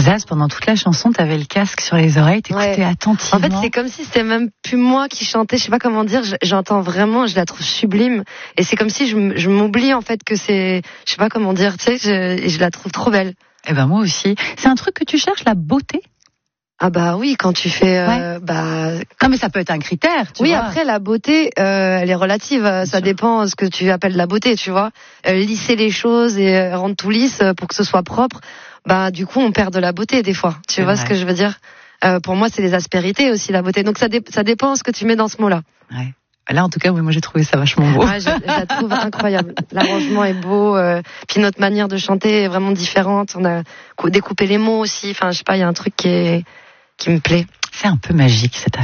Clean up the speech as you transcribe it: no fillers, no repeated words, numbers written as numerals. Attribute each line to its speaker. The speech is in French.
Speaker 1: Zaz, pendant toute la chanson, t'avais le casque sur les oreilles, t'écoutais attentivement.
Speaker 2: En fait, c'est comme si c'était même plus moi qui chantais, je sais pas comment dire, j'entends vraiment, je la trouve sublime. Et c'est comme si je m'oublie, en fait, que c'est, je sais pas comment dire, tu sais, je la trouve trop belle.
Speaker 1: Eh ben, moi aussi. C'est un truc que tu cherches, la beauté?
Speaker 2: Ah bah oui, quand tu fais...
Speaker 1: Non mais ça peut être un critère, tu vois.
Speaker 2: Après la beauté, elle est relative, ça dépend de ce que tu appelles la beauté, tu vois. Lisser les choses et rendre tout lisse pour que ce soit propre, bah du coup on perd de la beauté des fois, tu vois ce que je veux dire. Pour moi c'est les aspérités aussi la beauté, donc ça dépend ce que tu mets dans ce mot-là.
Speaker 1: Ouais. Là en tout cas oui, moi j'ai trouvé ça vachement beau.
Speaker 2: Ouais, je la trouve incroyable. L'arrangement est beau, puis notre manière de chanter est vraiment différente, on a découpé les mots aussi, enfin je sais pas, il y a un truc qui me plaît.
Speaker 1: C'est un peu magique cette affaire.